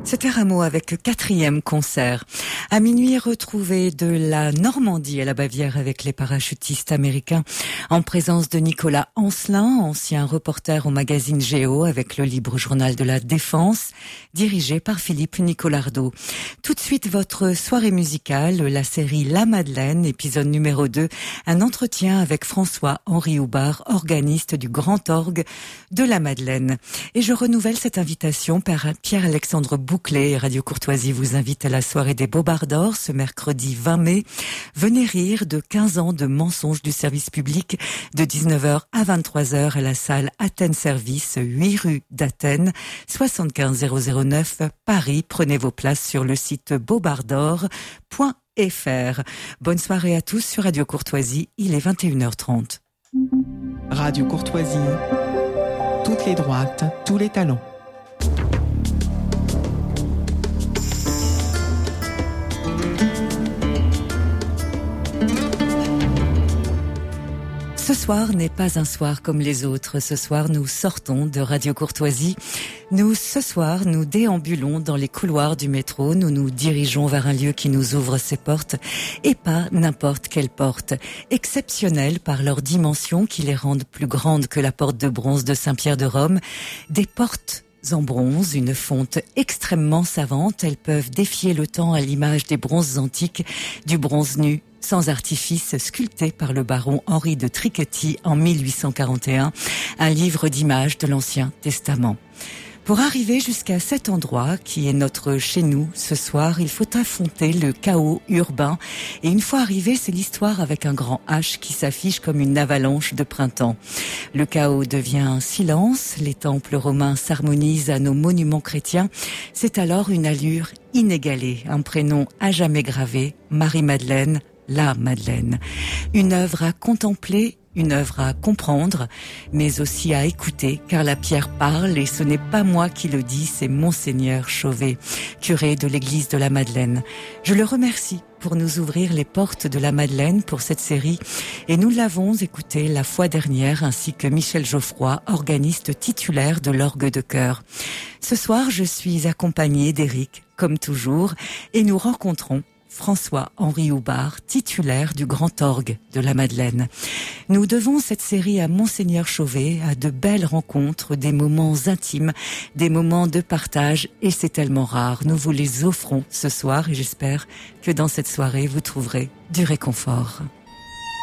C'était Rameau avec le 4e concert. À minuit, retrouvé de la Normandie à la Bavière avec les parachutistes américains en présence de Nicolas Ancelin, ancien reporter au magazine Géo avec le libre journal de la Défense, dirigé par Philippe Nicolardo. Tout de suite, votre soirée musicale, la série La Madeleine, épisode numéro 2, un entretien avec François-Henri Houbard, organiste du Grand Orgue de la Madeleine. Et je renouvelle cette invitation par Pierre-Alexandre Bouclé. Radio Courtoisie vous invite à la soirée des Bobards d'Or ce mercredi 20 mai. Venez rire de 15 ans de mensonges du service public de 19h à 23h à la salle Athènes Service, 8 rue d'Athènes, 75 009 Paris. Prenez vos places sur le site bobardsdor.fr. Bonne soirée à tous sur Radio Courtoisie, il est 21h30. Radio Courtoisie, toutes les droites, tous les talents. Ce soir n'est pas un soir comme les autres. Ce soir, nous sortons de Radio Courtoisie. Ce soir, nous déambulons dans les couloirs du métro. Nous nous dirigeons vers un lieu qui nous ouvre ses portes. Et pas n'importe quelle porte. Exceptionnelle par leur dimension qui les rendent plus grandes que la porte de bronze de Saint-Pierre de Rome. Des portes en bronze, une fonte extrêmement savante. Elles peuvent défier le temps à l'image des bronzes antiques, du bronze nu sans artifice, sculpté par le baron Henri de Triquetti en 1841, un livre d'images de l'Ancien Testament. Pour arriver jusqu'à cet endroit qui est notre chez nous ce soir, il faut affronter le chaos urbain. Et une fois arrivé, c'est l'histoire avec un grand H qui s'affiche comme une avalanche de printemps. Le chaos devient silence, les temples romains s'harmonisent à nos monuments chrétiens. C'est alors une allure inégalée, un prénom à jamais gravé, Marie-Madeleine, la Madeleine. Une œuvre à contempler, une œuvre à comprendre, mais aussi à écouter, car la pierre parle et ce n'est pas moi qui le dis, c'est Monseigneur Chauvet, curé de l'église de la Madeleine. Je le remercie pour nous ouvrir les portes de la Madeleine pour cette série et nous l'avons écouté la fois dernière ainsi que Michel Geoffroy, organiste titulaire de l'orgue de chœur. Ce soir, je suis accompagnée d'Éric, comme toujours, et nous rencontrons François-Henri Houbard, titulaire du Grand Orgue de la Madeleine. Nous devons cette série à Monseigneur Chauvet, à de belles rencontres, des moments intimes, des moments de partage, et c'est tellement rare. Nous vous les offrons ce soir et j'espère que dans cette soirée, vous trouverez du réconfort.